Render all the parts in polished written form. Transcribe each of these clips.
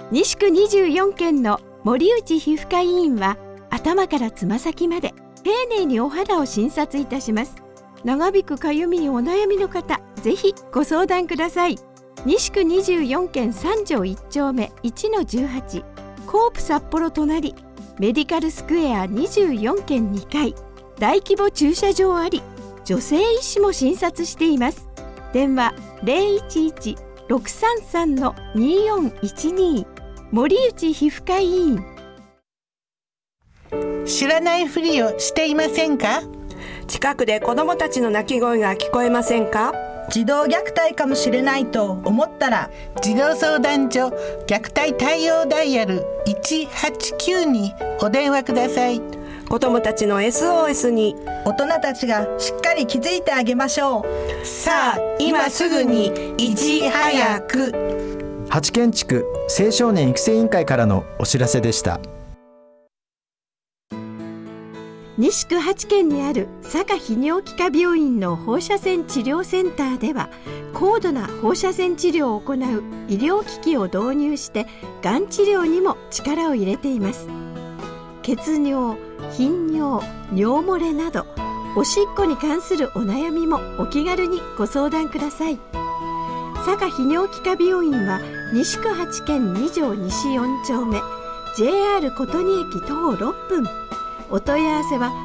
西区24県の森内皮膚科医院は頭からつま先まで丁寧にお肌を診察いたします。長引くかゆみにお悩みの方、ぜひご相談ください。西区24県3条1丁目 1-18 コープ札幌隣、メディカルスクエア24軒2階、大規模駐車場あり、女性医師も診察しています。電話 011-633-2412 森内皮膚科医院。 知らないふりをしていませんか？ 近くで子どもたちの泣き声が聞こえませんか？ 児童虐待かもしれないと思ったら、 児童相談所虐待対応ダイヤル189にお電話ください。 子どもたちの SOS に大人たちがしっかり気づいてあげましょう。 さあ今すぐにいち早く。 八軒地区青少年育成委員会からのお知らせでした。 西区8軒にある佐賀泌尿器科病院の放射線治療センターでは、高度な放射線治療を行う医療機器を導入してがん治療にも力を入れています。血尿、頻尿、尿漏れなどおしっこに関するお悩みもお気軽にご相談ください。佐賀泌尿器科病院は西区8軒2条西4丁目 JR 琴仁駅徒歩6分。お問い合わせは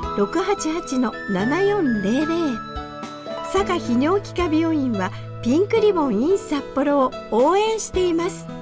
688-7400。 佐賀泌尿器科病院はピンクリボン in 札幌を応援しています。